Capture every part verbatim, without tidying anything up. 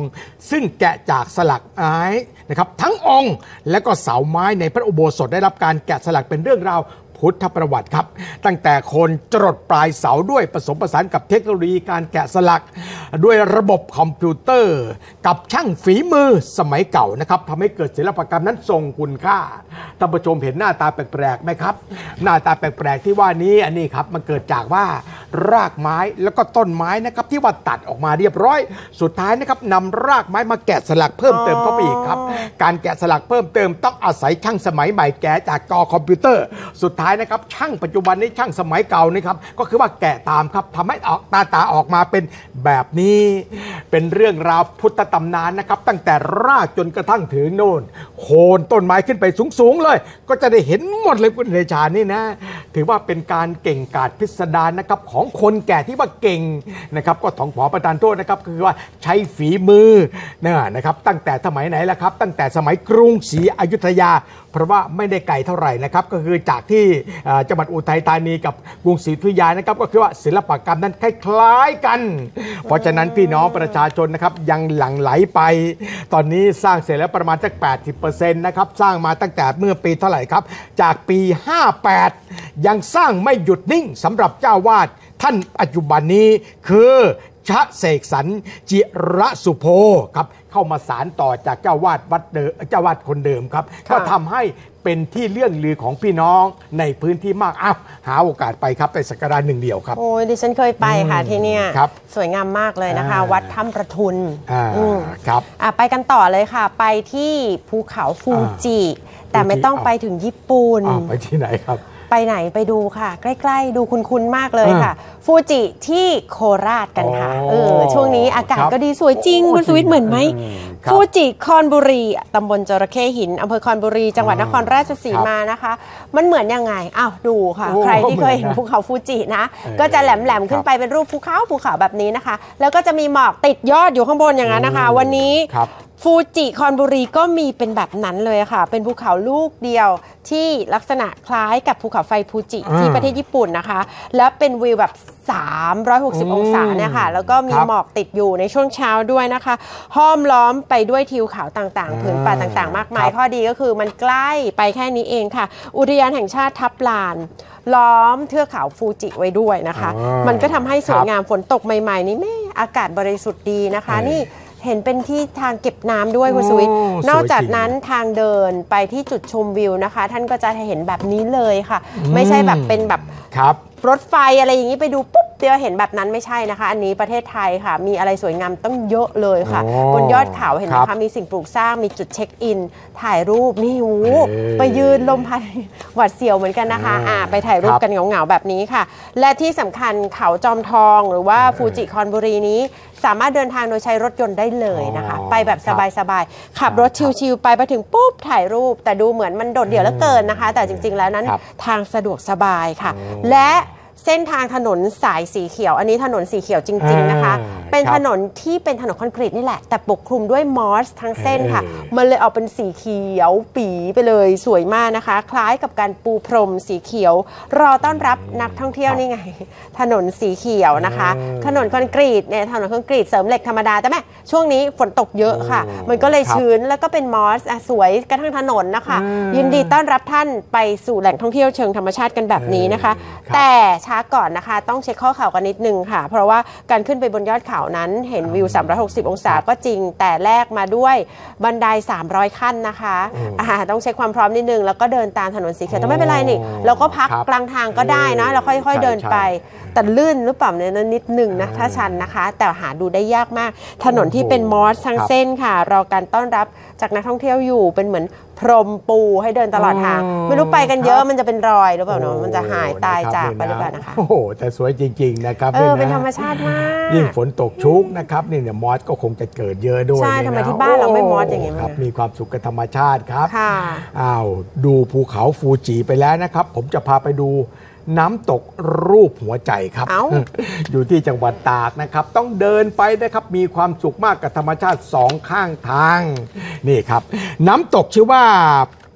ซึ่งแกะจากสลักไม้นะครับทั้งองค์และก็เสาไม้ในพระอุโบสถได้รับการแกะสลักเป็นเรื่องราวพุทธประวัติครับตั้งแต่โคนจรดปลายเสาด้วยผสมผสานกับเทคโนโลยีการแกะสลักด้วยระบบคอมพิวเตอร์กับช่างฝีมือสมัยเก่านะครับทำให้เกิดศิลปกรรมนั้นทรงคุณค่าท่านผู้ชมเห็นหน้าตาแปลกๆไหมครับหน้าตาแปลกๆที่ว่านี้อันนี้ครับมันเกิดจากว่ารากไม้แล้วก็ต้นไม้นะครับที่ว่าตัดออกมาเรียบร้อยสุดท้ายนะครับนำรากไม้มาแกะสลักเพิ่มเติมเข้าไปอีกครับการแกะสลักเพิ่มเติมต้องอาศัยช่างสมัยใหม่แกะจากจอคอมพิวเตอร์สุดท้ายนะครับช่างปัจจุบันนี้ช่างสมัยเก่านี่ครับก็คือว่าแกะตามครับทำให้ออกตาตาออกมาเป็นแบบนี้เป็นเรื่องราวพุทธตำนานนะครับตั้งแต่รากจนกระทั่งถึงโน่นโคนต้นไม้ขึ้นไปสูงๆเลยก็จะได้เห็นหมดเลยคุณเดชานี่นะถือว่าเป็นการเก่งกาจพิสดารนะครับของคนแก่ที่ว่าเก่งนะครับก็ต้องขอประทานโทษนะครับคือว่าใช้ฝีมือนะครับตั้งแต่สมัยไหนล่ะครับตั้งแต่สมัยกรุงศรีอยุธยาเพราะว่าไม่ได้ไกลเท่าไหร่นะครับก็คือจากที่จังหวัดอุทัยธานีกับกรุงศรีอยุธยานะครับก็คือว่าศิลปกรรมนั้นคล้ายๆกันเพราะฉะนั้นพี่น้องประชาชนนะครับยังหลั่งไหลไปตอนนี้สร้างเสร็จแล้วประมาณสัก แปดสิบเปอร์เซ็นต์ นะครับสร้างมาตั้งแต่เมื่อปีเท่าไหร่ครับจากปีห้าแปดยังสร้างไม่หยุดนิ่งสำหรับเจ้าวาดท่านปัจจุบันนี้คือชะเสกสรรจิระสุโภครับเข้ามาสารต่อจากเจ้าวาดวัดเดิมเจ้าวาดคนเดิมครับก็ทำให้เป็นที่เลื่องลือของพี่น้องในพื้นที่มากอ้าวหาโอกาสไปครับไปสักการะหนึ่งเดียวครับโอ้ยดิฉันเคยไปค่ะที่เนี่ยสวยงามมากเลยนะคะวัดถ้ำประทุนครับไปกันต่อเลยค่ะไปที่ภูเขาฟูจิแต่ไม่ต้องไปถึงญี่ปุ่นไปที่ไหนครับไปไหนไปดูค่ะใกล้ๆดูคุ้นๆมากเลยค่ะฟูจิที่โคราชกันค่ะเออช่วงนี้อากาศก็ดีสวยจริงคุณสวิตเหมือนไหมฟูจิคอนบุรีตำบลจระเข้หินอำเภอคอนบุรีจังหวัดนครราชสีมานะคะมันเหมือนยังไงอ้าวดูค่ะใครที่เคยเห็นภูเขาฟูจินะก็จะแหลมๆขึ้นไปเป็นรูปภูเขาภูเขาแบบนี้นะคะแล้วก็จะมีหมอกติดยอดอยู่ข้างบนอย่างนั้นนะคะวันนี้ฟูจิคอนบุรีก็มีเป็นแบบนั้นเลยค่ะเป็นภูเขาลูกเดียวที่ลักษณะคล้ายกับภูเขาไฟฟูจิที่ประเทศญี่ปุ่นนะคะแล้วเป็นวิวแบบสามร้อยหกสิบองศาเนี่ยค่ะแล้วก็มีหมอกติดอยู่ในช่วงเช้าด้วยนะคะห้อมล้อมไปด้วยทิวเขาต่างๆผืนป่าต่างๆมากมายข้อดีก็คือมันใกล้ไปแค่นี้เองค่ะอุทยานแห่งชาติทับลานล้อมเทือกเขาฟูจิไว้ด้วยนะคะมันก็ทำให้สวยงามฝนตกใหม่ๆนี่แม่อากาศบริสุทธิ์ดีนะคะนี่เห็นเป็นที่ทางเก็บน้ำด้วยคุณสวิทนอกจากนั้นทางเดินไปที่จุดชมวิวนะคะท่านก็จะเห็นแบบนี้เลยค่ะไม่ใช่แบบเป็นแบบรถไฟอะไรอย่างนี้ไปดูปุ๊บเดียวเห็นแบบนั้นไม่ใช่นะคะอันนี้ประเทศไทยค่ะมีอะไรสวยงามต้องเยอะเลยค่ะบนยอดเขาเห็นไหมคะมีสิ่งปลูกสร้างมีจุดเช็คอินถ่ายรูปนี่หูไปยืนลมพัดหวัดเสียวเหมือนกันนะคะอ่าไปถ่ายรูปกันเหงาๆแบบนี้ค่ะและที่สำคัญเขาจอมทองหรือว่าฟูจิคอนบุรีนี้สามารถเดินทางโดยใช้รถยนต์ได้เลยนะคะไปแบบสบายๆขับรถชิลๆไปไปถึงปุ๊บถ่ายรูปแต่ดูเหมือนมันโดดเดี่ยวเหลือเกินนะคะแต่จริงๆแล้วนั้นทางสะดวกสบายค่ะและเส้นทางถนนสายสีเขียวอันนี้ถนนสีเขียวจริงๆนะคะเป็นถนนที่เป็นถนนคอนกรีตนี่แหละแต่ปกคลุมด้วยมอสทั้งเส้นค่ะมันเลยออกเป็นสีเขียวปีไปเลยสวยมากนะคะคล้ายกับการปูพรมสีเขียวรอต้อนรับนักท่องเที่ยวนี่ไงถนนสีเขียวนะคะถนนคอนกรีตเนี่ยถนนคอนกรีตเสริมเหล็กธรรมดาแต่แม่ช่วงนี้ฝนตกเยอะค่ะมันก็เลยชื้นแล้วก็เป็นมอสสวยกระทั่งถนนนะคะยินดีต้อนรับท่านไปสู่แหล่งท่องเที่ยวเชิงธรรมชาติกันแบบนี้นะคะแต่ช้าก่อนนะคะต้องเช็คข้อเข่ากันนิดนึงค่ะเพราะว่าการขึ้นไปบนยอดเขานั้นเห็นวิวสามร้อยหกสิบองศาก็จริงแต่แลกมาด้วยบันไดสามร้อยขั้นนะคะอ่าต้องเช็คความพร้อมนิดนึงแล้วก็เดินตามถนนสีเขียวแต่ไม่เป็นไรนี่เราก็พักกลางทางก็ได้นะเราค่อยๆเดินไปแต่ลื่นหรือเปล่าเนี่ยนิดนึงนะถ้าชันนะคะแต่หาดูได้ยากมากถนนที่เป็นมอสทั้งเส้นค่ะรอการต้อนรับจากนักท่องเที่ยวอยู่เป็นเหมือนพรมปูให้เดินตลอดทางไม่รู้ไปกันเยอะมันจะเป็นรอยหรือเปล่าเนาะมันจะหายตายจากไปหรือเปล่านะคะโอ้โหแต่สวยจริงๆนะครับเออเป็นธรรมชาติมากยิ่งฝนตกชุกนะครับนี่เนี่ยมอสก็คงจะเกิดเยอะด้วยใช่ทำไมที่บ้านเราไม่มอสอย่างงี้ครับมีความสุขกับธรรมชาติครับอ้าวดูภูเขาฟูจิไปแล้วนะครับผมจะพาไปดูน้ำตกรูปหัวใจครับ อยู่ที่จังหวัดตากนะครับต้องเดินไปนะครับมีความสุขมากกับธรรมชาติสองข้างทางนี่ครับน้ำตกชื่อว่า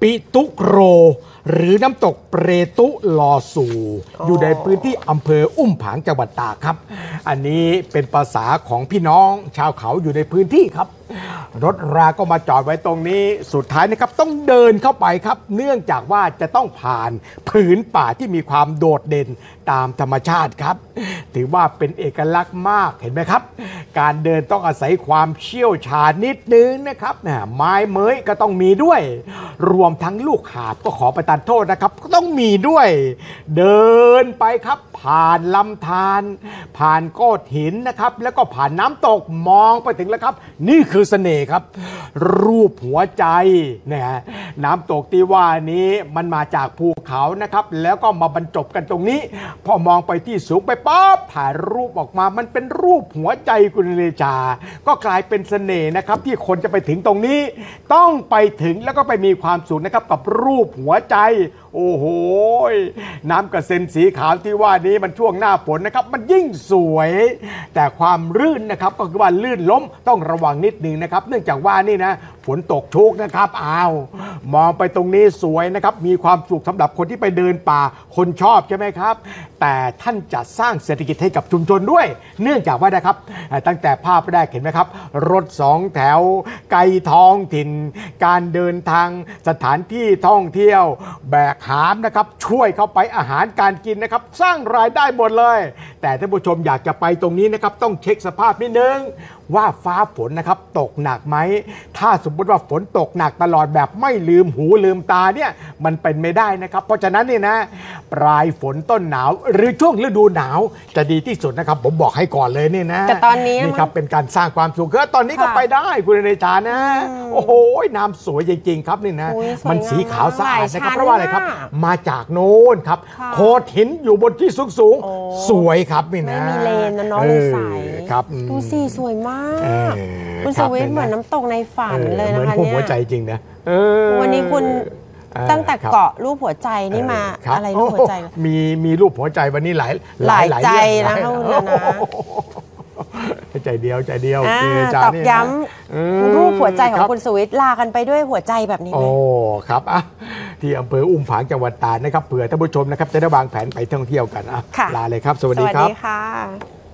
ปิตุโรหรือน้ำตกเปรตุลอซูอ๋อออยู่ในพื้นที่อำเภออุ้มผางจังหวัดตากครับ อันนี้เป็นภาษาของพี่น้องชาวเขาอยู่ในพื้นที่ครับ รถราก็มาจอดไว้ตรงนี้สุดท้ายนะครับต้องเดินเข้าไปครับ เนื่องจากว่าจะต้องผ่านผืนป่าที่มีความโดดเด่นตามธรรมชาติครับ ถือว่าเป็นเอกลักษณ์มากเห็นไหมครับ การเดินต้องอาศัยความเชี่ยวชาญนิดนึงนะครับไม้เมยก็ต้องมีด้วย รวมทั้งลูกหาบก็ขอประทานโทษนะครับก็ต้องมีด้วย เดินไปครับผ่านลำธารผ่านก้อนหินนะครับแล้วก็ผ่านน้ำตกมองไปถึงแล้วครับ นี่คือเสน่ห์ครับ รูปหัวใจนะฮะน้ำตกที่ว่านี้มันมาจากภูเขานะครับแล้วก็มาบรรจบกันตรงนี้ พอมองไปที่สูงไปปั๊บถ่ายรูปออกมามันเป็นรูปหัวใจคุณเนจาก็กลายเป็นเสน่ห์นะครับที่คนจะไปถึงตรงนี้ ต้องไปถึงแล้วก็ไปมีความสุขนะครับกับรูปหัวใจ โอ้โหน้ำกระเซ็นสีขาวที่ว่านี้มันช่วงหน้าฝนนะครับมันยิ่งสวย แต่ความลื่นนะครับก็คือว่าลื่นล้มต้องระวังนิดนึงนะครับเนื่องจากว่านี่นะฝนตกชุกนะครับอ้าวมองไปตรงนี้สวยนะครับมีความสุขสำหรับคนที่ไปเดินป่าคนชอบใช่ไหมครับแต่ท่านจะสร้างเศรษฐกิจให้กับชุมชนด้วย เนื่องจากว่านะครับตั้งแต่ภาพแรกเห็นไหมครับรถสองแถวไกลท้องถิ่นการเดินทางสถานที่ท่องเที่ยวแบกหามนะครับช่วยเข้าไปอาหารการกินนะครับสร้างรายได้หมดเลยแต่ท่านผู้ชมอยากจะไปตรงนี้นะครับต้องเช็คสภาพนิดนึงว่าฟ้าฝนนะครับตกหนักไหมถ้าสมมติว่าฝนตกหนักตลอดแบบไม่ลืมหูลืมตาเนี่ยมันเป็นไม่ได้นะครับเพราะฉะนั้นนี่นะปลายฝนต้นหนาวหรือช่วงฤดูหนาวจะดีที่สุดนะครับผมบอกให้ก่อนเลยนี่นะแต่ตอนนี้นี่ครับเป็นการสร้างความสุขคือตอนนี้ก็ไปได้คุณเนจานะโอ้โหน้ำสวยจริงๆครับนี่นะอุ๊ยสวยมันสีขาวสะอาดนะครับหลายชั้นเพราะว่าอะไรครับอะมาจากโน้นครับค่ะโขดหินอยู่บนที่สูงโอ้ๆสวยครับนี่นะไม่มีเลนนะเนาะเอดูอใสครับอืมดูสิสวยมาเอก อคุณคสรับวิตเห็นไหมเหมือนน้ำตกในฝันเลยเหมืนะอนคะพวกเนี่ยหัวใจจริงนะเออวันนี้คุณเออตั้งแต่ครับเกาะรูปหัวใจนี่มาคบอะไรรูปหัวใจโอ้มีมีรูปหัวใจวันนี้หลายหลายใจเรื่องนะหลายคุณนะนะใจเดียวใจเดียวอ่าคุณจาตอกนี่นะย้เออำรูปหัวใจของรับคุณสวิตลากันไปด้วยหัวใจแบบนี้ไหมโอ้ครับอ่ะที่อำเภออุ้มผางจังหวัดตราดนะครับเผื่อท่านผู้ชมนะครับจะได้วางแผนไปท่องเที่ยวกันอ่ะค่ะลาเลยครับ สวัสสดีวัสครับดีค่ะ